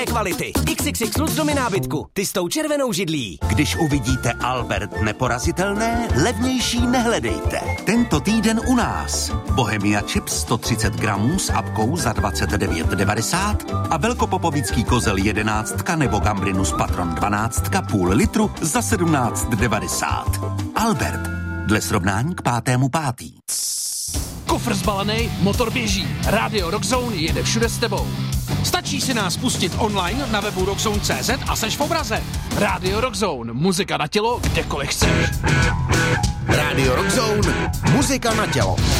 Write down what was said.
kvality. XXX luxumy nábytku. Ty s tou červenou židlí. Když uvidíte Albert neporazitelné, levnější nehledejte. Tento týden u nás. Bohemia Chips 130 gramů s apkou za 29,90 a velkopopovický kozel 11 nebo Gambrinus Patron 12 půl litru za 17,90. Albert. Dle srovnání k 5.5. Kufr zbalený, motor běží. Radio Rockzone jede všude s tebou. Stačí si nás pustit online na webu rockzone.cz a seš v obraze. Radio Rockzone, muzika na tělo, kdekoliv chceš. Radio Rockzone, muzika na tělo.